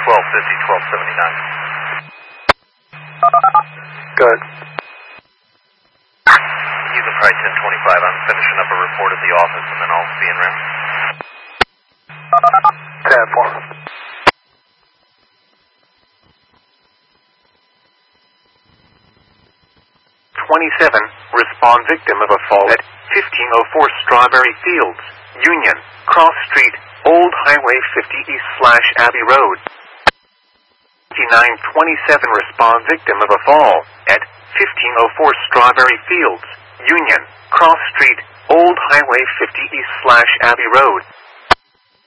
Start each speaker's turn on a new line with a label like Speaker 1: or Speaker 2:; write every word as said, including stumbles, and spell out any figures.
Speaker 1: twelve fifty, twelve seventy-nine.
Speaker 2: Good.
Speaker 1: You can try ten twenty-five. I'm finishing up a report at the office, and then I'll be in round.
Speaker 2: ten four.
Speaker 3: twenty-seven, respond victim of a fall at fifteen oh four Strawberry Fields, Union, Cross Street, Old Highway fifty East slash Abbey Road. twenty-nine twenty-seven, respond victim of a fall at fifteen oh four Strawberry Fields, Union, Cross Street, Old Highway fifty East slash Abbey Road.